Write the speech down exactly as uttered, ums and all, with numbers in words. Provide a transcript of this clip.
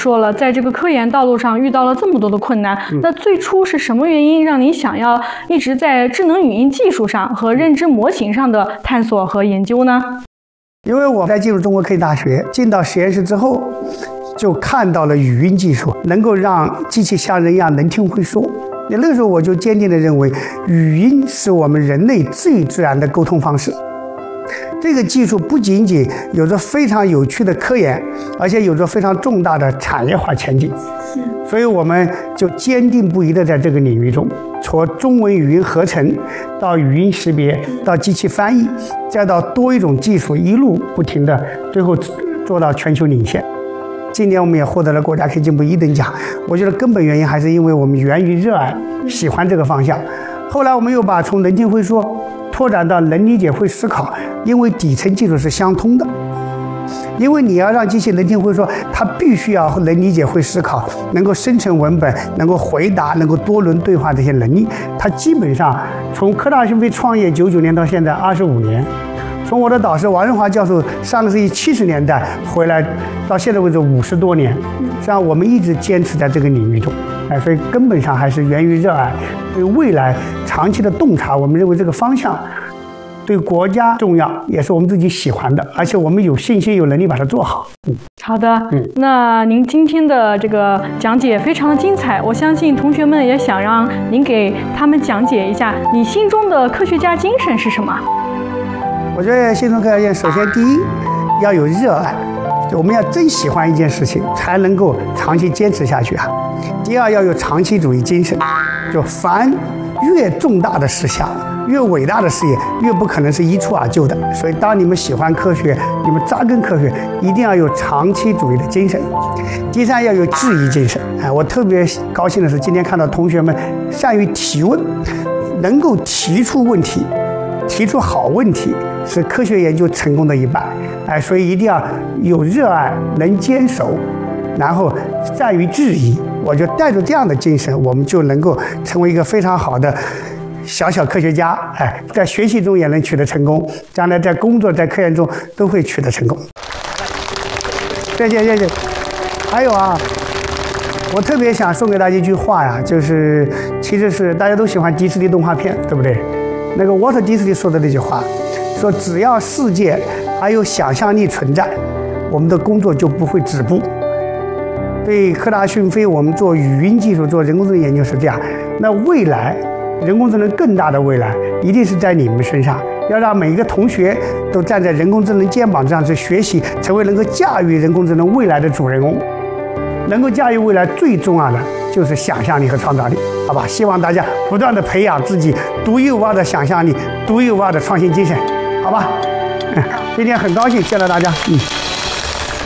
说了，在这个科研道路上遇到了这么多的困难，嗯、那最初是什么原因让你想要一直在智能语音技术上和认知模型上的探索和研究呢？ 因为我在进入中国科技大学，进到实验室之后，就看到了语音技术能够让机器像人一样能听会说。那个时候我就坚定地认为，语音是我们人类最自然的沟通方式。这个技术不仅仅有着非常有趣的科研，而且有着非常重大的产业化前景。所以我们就坚定不移地在这个领域中，从中文语音合成到语音识别，到机器翻译，再到多一种技术，一路不停地，最后做到全球领先。今年我们也获得了国家科技进步一等奖，我觉得根本原因还是因为我们源于热爱，喜欢这个方向。后来我们又把从能听会说拓展到能理解会思考，因为底层技术是相通的。因为你要让机器能听会说，它必须要能理解会思考，能够生成文本，能够回答，能够多轮对话这些能力。它基本上从科大讯飞创业九九年到现在二十五年，从我的导师王仁华教授上个世纪七十年代回来到现在为止五十多年，实际上我们一直坚持在这个领域中，哎，所以根本上还是源于热爱，对未来长期的洞察，我们认为这个方向对国家重要，也是我们自己喜欢的，而且我们有信心、有能力把它做好。嗯， 好的，嗯，那您今天的这个讲解非常的精彩，我相信同学们也想让您给他们讲解一下，你心中的科学家精神是什么？ 我觉得心中科学家首先第一要有热爱，就我们要真喜欢一件事情，才能够长期坚持下去啊。第二要有长期主义精神，就凡越重大的事项，越伟大的事业，越不可能是一蹴而就的。所以当你们喜欢科学，你们扎根科学，一定要有长期主义的精神。第三要有质疑精神。哎，我特别高兴的是，今天看到同学们善于提问，能够提出问题，提出好问题，是科学研究成功的一半。哎，所以一定要有热爱，能坚守，然后善于质疑。我就带着这样的精神，我们就能够成为一个非常好的小小科学家。哎，在学习中也能取得成功，将来在工作、在科研中都会取得成功。谢谢谢谢。还有啊，我特别想送给大家一句话呀，就是其实是大家都喜欢迪士尼动画片，对不对？那个沃特迪士尼说的那句话，说只要世界还有想象力存在，我们的工作就不会止步。对科大讯飞，我们做语音技术、做人工智能研究是这样。那未来人工智能更大的未来，一定是在你们身上。要让每一个同学都站在人工智能肩膀上去学习，成为能够驾驭人工智能未来的主人公。能够驾驭未来最重要的就是想象力和创造力，好吧？希望大家不断的培养自己独一无二的想象力、独一无二的创新精神，好吧？嗯，今天很高兴见到大家，嗯。